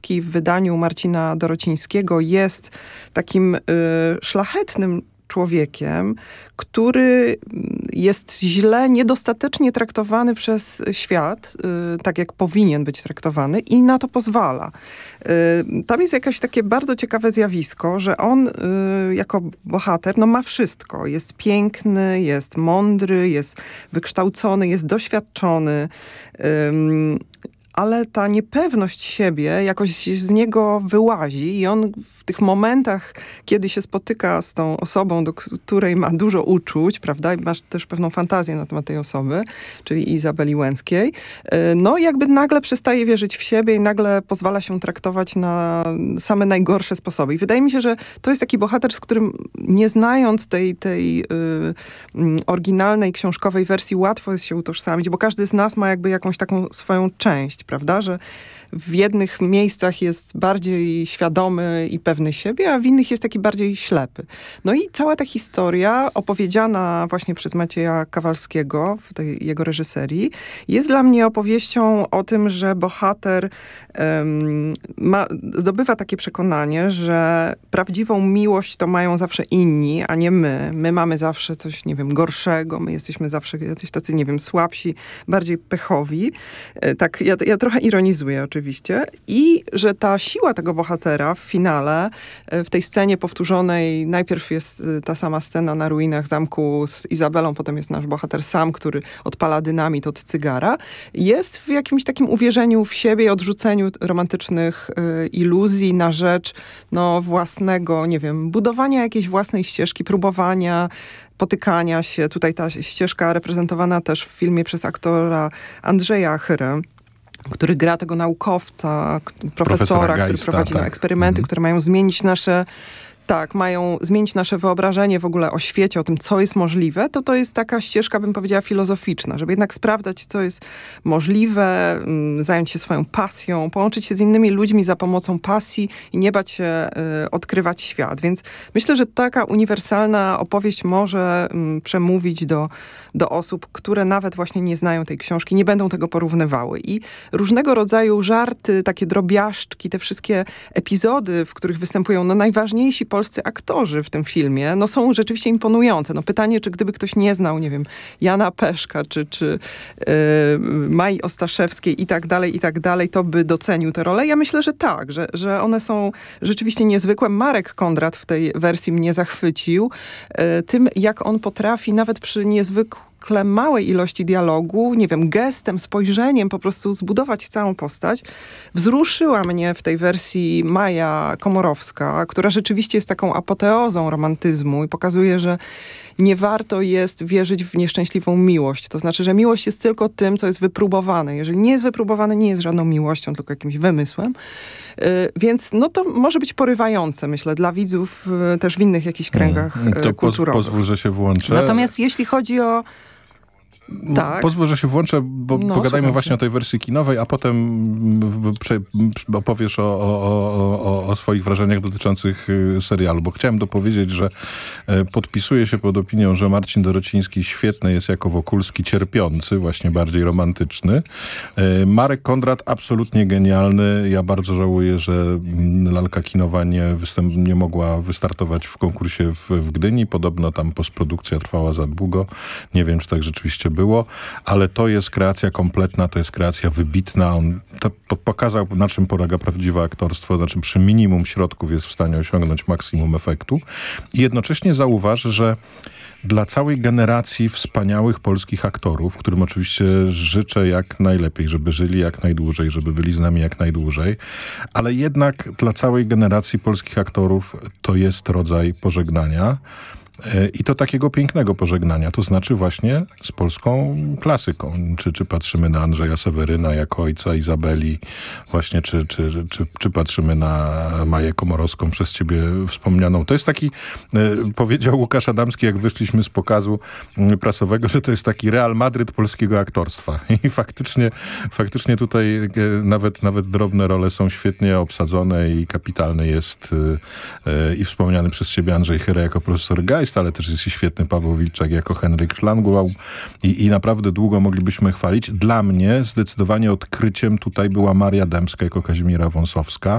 Kowalski w wydaniu Marcina Dorocińskiego jest takim szlachetnym człowiekiem, który jest źle, niedostatecznie traktowany przez świat, tak jak powinien być traktowany i na to pozwala. Tam jest jakieś takie bardzo ciekawe zjawisko, że on jako bohater ma wszystko. Jest piękny, jest mądry, jest wykształcony, jest doświadczony, ale ta niepewność siebie jakoś z niego wyłazi i on w tych momentach, kiedy się spotyka z tą osobą, do której ma dużo uczuć, prawda, i masz też pewną fantazję na temat tej osoby, czyli Izabeli Łęckiej, jakby nagle przestaje wierzyć w siebie i nagle pozwala się traktować na same najgorsze sposoby. I wydaje mi się, że to jest taki bohater, z którym nie znając tej oryginalnej książkowej wersji łatwo jest się utożsamić, bo każdy z nas ma jakby jakąś taką swoją część, prawda, że w jednych miejscach jest bardziej świadomy i pewny siebie, a w innych jest taki bardziej ślepy. No i cała ta historia opowiedziana właśnie przez Macieja Kowalskiego w tej jego reżyserii jest dla mnie opowieścią o tym, że bohater zdobywa takie przekonanie, że prawdziwą miłość to mają zawsze inni, a nie my. My mamy zawsze coś, nie wiem, gorszego, my jesteśmy zawsze jacyś tacy, nie wiem, słabsi, bardziej pechowi. Tak, ja trochę ironizuję oczywiście. I że ta siła tego bohatera w finale, w tej scenie powtórzonej, najpierw jest ta sama scena na ruinach zamku z Izabelą, potem jest nasz bohater sam, który odpala dynamit od cygara, jest w jakimś takim uwierzeniu w siebie i odrzuceniu romantycznych iluzji na rzecz własnego, nie wiem, budowania jakiejś własnej ścieżki, próbowania, potykania się. Tutaj ta ścieżka reprezentowana też w filmie przez aktora Andrzeja Achyrę, który gra tego naukowca, profesora, który prowadzi eksperymenty, które mają zmienić nasze wyobrażenie w ogóle o świecie, o tym, co jest możliwe, to jest taka ścieżka, bym powiedziała, filozoficzna, żeby jednak sprawdzać, co jest możliwe, zająć się swoją pasją, połączyć się z innymi ludźmi za pomocą pasji i nie bać się odkrywać świat. Więc myślę, że taka uniwersalna opowieść może przemówić do osób, które nawet właśnie nie znają tej książki, nie będą tego porównywały. I różnego rodzaju żarty, takie drobiażdżki, te wszystkie epizody, w których występują najważniejsi polscy aktorzy w tym filmie, są rzeczywiście imponujące. Pytanie, czy gdyby ktoś nie znał, nie wiem, Jana Peszka, czy Mai Ostaszewskiej i tak dalej, to by docenił tę rolę. Ja myślę, że tak, że one są rzeczywiście niezwykłe. Marek Kondrat w tej wersji mnie zachwycił tym, jak on potrafi nawet przy niezwykłej małej ilości dialogu, nie wiem, gestem, spojrzeniem po prostu zbudować całą postać. Wzruszyła mnie w tej wersji Maja Komorowska, która rzeczywiście jest taką apoteozą romantyzmu i pokazuje, że nie warto jest wierzyć w nieszczęśliwą miłość. To znaczy, że miłość jest tylko tym, co jest wypróbowane. Jeżeli nie jest wypróbowane, nie jest żadną miłością, tylko jakimś wymysłem. Więc to może być porywające, myślę, dla widzów też w innych jakichś kręgach kulturowych. Pozwól, że się włączę. Natomiast jeśli chodzi o... Tak. Pozwól, że się włączę, bo pogadajmy właśnie o tej wersji kinowej, a potem opowiesz o swoich wrażeniach dotyczących serialu, bo chciałem dopowiedzieć, że podpisuję się pod opinią, że Marcin Dorociński świetny jest jako Wokulski, cierpiący, właśnie bardziej romantyczny. Marek Kondrat absolutnie genialny. Ja bardzo żałuję, że lalka kinowa nie mogła wystartować w konkursie w Gdyni. Podobno tam postprodukcja trwała za długo. Nie wiem, czy tak rzeczywiście było, ale to jest kreacja kompletna, to jest kreacja wybitna. On pokazał, na czym polega prawdziwe aktorstwo, znaczy przy minimum środków jest w stanie osiągnąć maksimum efektu. I jednocześnie zauważ, że dla całej generacji wspaniałych polskich aktorów, którym oczywiście życzę jak najlepiej, żeby żyli jak najdłużej, żeby byli z nami jak najdłużej, ale jednak dla całej generacji polskich aktorów to jest rodzaj pożegnania. I to takiego pięknego pożegnania, to znaczy właśnie z polską klasyką. Czy patrzymy na Andrzeja Seweryna jako ojca Izabeli, właśnie czy patrzymy na Maję Komorowską przez ciebie wspomnianą. To jest taki, powiedział Łukasz Adamski, jak wyszliśmy z pokazu prasowego, że to jest taki Real Madryt polskiego aktorstwa. I faktycznie tutaj nawet drobne role są świetnie obsadzone i kapitalny jest i wspomniany przez ciebie Andrzej Chyra jako profesor Geist, ale też jest świetny Paweł Wilczak jako Henryk Szlangbaum i naprawdę długo moglibyśmy chwalić. Dla mnie zdecydowanie odkryciem tutaj była Maria Dębska jako Kazimiera Wąsowska.